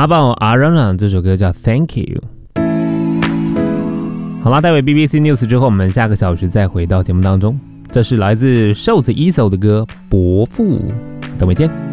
阿豹阿嚷嚷这首歌叫 Thank You。好啦，待会 BBC News 之后，我们下个小时再回到节目当中。这是来自瘦子 ESO 的歌《伯父》，等会见。